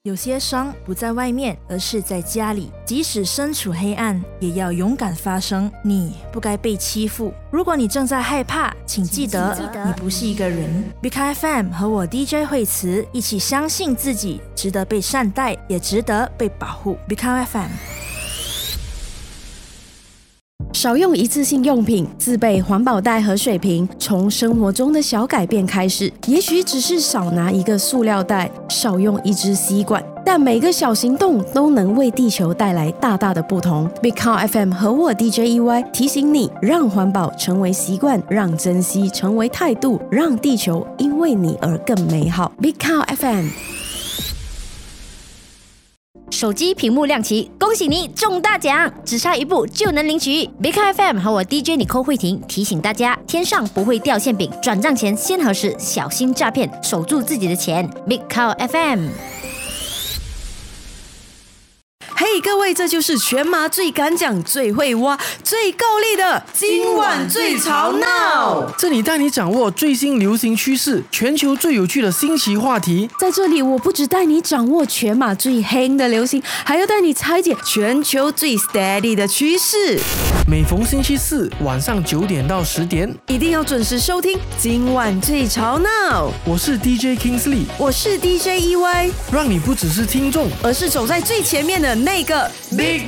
有些伤不在外面，而是在家里。即使身处黑暗，也要勇敢发声。你不该被欺负。如果你正在害怕，请记得你不是一个人。Big FM 和我 DJ 惠慈一起相信自己，值得被善待，也值得被保护。Big FM。 少用一次性用品，自备环保袋和水瓶，从生活中的小改变开始。也许只是少拿一个塑料袋，少用一支吸管，但每个小行动都能为地球带来大大的不同。Big Cow FM 和我 DJ EY 提醒你，让环保成为习惯，让珍惜成为态度，让地球因为你而更美好。Big Cow FM。 手机屏幕亮起，恭喜你中大奖，只差一步就能领取。Big FM 和我 DJ 尼寇慧婷提醒大家，天上不会掉馅饼，转账前先核实，小心诈骗，守住自己的钱。Big Cow FM。 嘿，各位，这就是全马最敢讲、最会挖、最够力的今晚最吵闹。 这里带你掌握最新流行趋势，全球最有趣的新奇话题。 在这里，我不只带你掌握全马最黑的流行，还要带你拆解全球最 steady 的趋势。 每逢星期四晚上9点到10点， 一定要准时收听今晚最吵闹。 我是 DJ Kingsley， 我是 DJ EY， 让你不只是听众， 而是走在最前面的那个 Big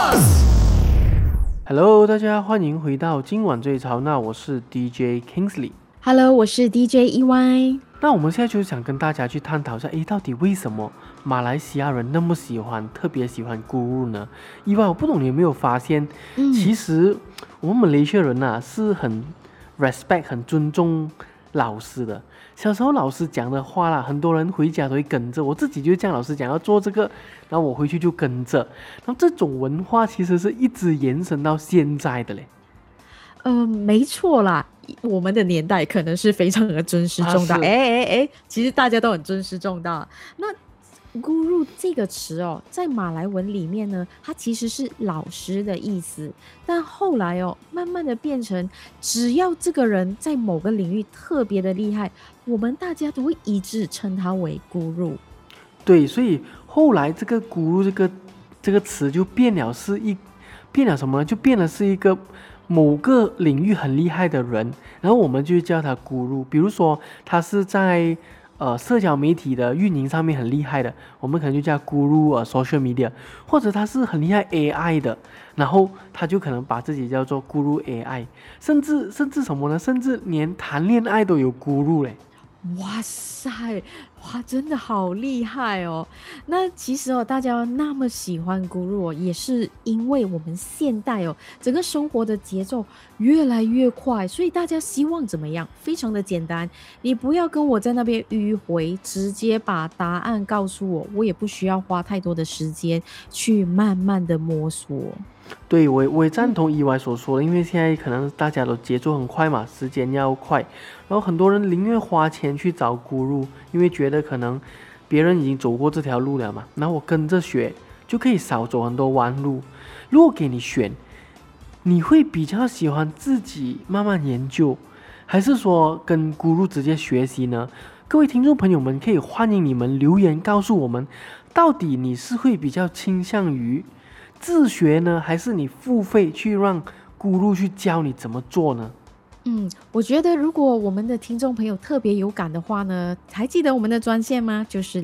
Boss。Hello， 大家欢迎回到今晚最吵闹，我是 DJ Kingsley。Hello， 我是 DJ EY。 那我们现在就想跟大家去探讨一下，到底为什么马来西亚人那么特别喜欢咕噜呢？意外，我不懂你有没有发现，其实我们马来西亚人是很 respect 很尊重老师的。小时候老师讲的话啦，很多人回家都会跟着，我自己就这样，老师讲要做这个，然后我回去就跟着。然后这种文化其实是一直延伸到现在的嘞。 没错啦，我们的年代可能是非常的尊师重道，其实大家都很尊师重道。那Guru 这个词在马来文里面呢，它其实是老师的意思，但后来慢慢的变成，只要这个人在某个领域特别的厉害，我们大家都会一致称他为 Guru。 对，所以后来这个 Guru 这个词就变了什么呢？就变了是一个某个领域很厉害的人，然后我们就叫他 Guru。比如说他是在社交媒体的运营上面很厉害的，我们可能就叫 Guru Social Media， 或者他是很厉害 AI 的，然后他就可能把自己叫做 Guru AI， 甚至什么呢？甚至连谈恋爱都有 Guru 嘞。 哇塞，哇，真的好厉害哦！那其实大家那么喜欢Guru也是因为我们现代整个生活的节奏越来越快，所以大家希望怎么样？非常的简单，你不要跟我在那边迂回，直接把答案告诉我，我也不需要花太多的时间去慢慢的摸索。 对，我也赞同EY所说的，因为现在可能大家都节奏很快嘛，时间要快，然后很多人宁愿花钱去找Guru，因为觉得可能别人已经走过这条路了嘛，然后我跟着学就可以少走很多弯路。如果给你选，你会比较喜欢自己慢慢研究，还是说跟Guru直接学习呢？各位听众朋友们，可以欢迎你们留言告诉我们，到底你是会比较倾向于自学呢，还是你付费去让Guru去教你怎么做呢？ 我觉得如果我们的听众朋友特别有感的话呢，还记得我们的专线吗？就是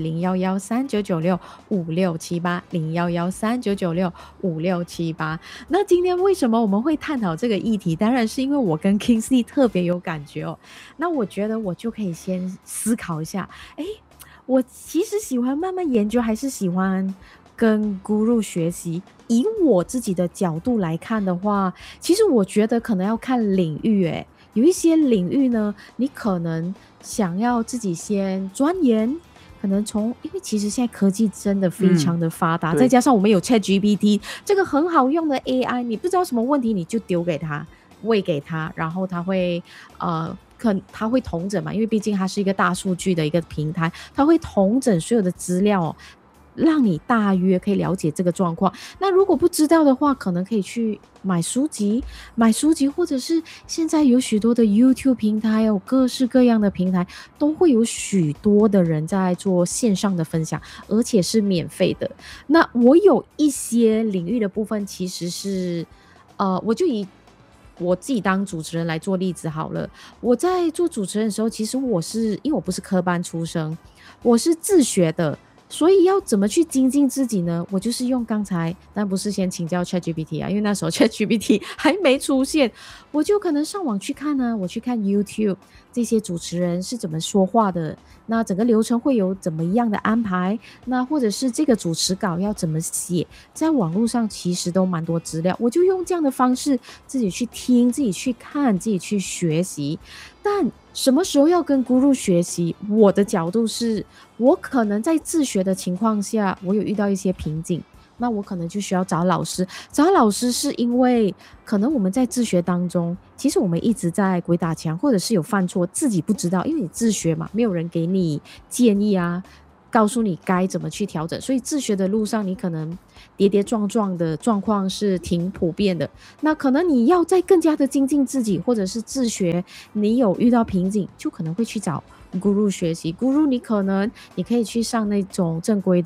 01139965678，01139965678。那今天为什么我们会探讨这个议题？当然是因为我跟 Kingsley 特别有感觉那我觉得我就可以先思考一下，我其实喜欢慢慢研究，还是喜欢跟Guru学习？以我自己的角度来看的话，其实我觉得可能要看领域有一些领域呢，你可能想要自己先钻研，可能因为其实现在科技真的非常的发达，再加上我们有 ChatGPT 这个很好用的 AI， 你不知道什么问题你就丢给他，喂给他，然后他会他会统整嘛，因为毕竟它是一个大数据的一个平台，它会统整所有的资料让你大约可以了解这个状况。那如果不知道的话，可能可以去买书籍，或者是现在有许多的 YouTube 平台，有各式各样的平台，都会有许多的人在做线上的分享，而且是免费的。那我有一些领域的部分，其实是我就以我自己当主持人来做例子好了。我在做主持人的时候，其实因为我不是科班出身，我是自学的。所以要怎么去精进自己呢？我就是用刚才，但不是先请教 ChatGPT 啊，因为那时候 ChatGPT 还没出现，我就可能上网去看啊，我去看 YouTube 这些主持人是怎么说话的，那整个流程会有怎么样的安排，那或者是这个主持稿要怎么写，在网络上其实都蛮多资料，我就用这样的方式自己去听，自己去看，自己去学习。但什么时候要跟 Guru 学习？我的角度是，我可能在自学的情况下，我有遇到一些瓶颈，那我可能就需要找老师。找老师是因为可能我们在自学当中，其实我们一直在鬼打墙，或者是有犯错，自己不知道，因为你自学嘛，没有人给你建议啊，告诉你该怎么去调整，所以自学的路上你可能跌跌撞撞的状况是挺普遍的。那可能你要再更加的精进自己，或者是自学，你有遇到瓶颈，就可能会去找 Guru 学习。Guru 你可以去上那种正规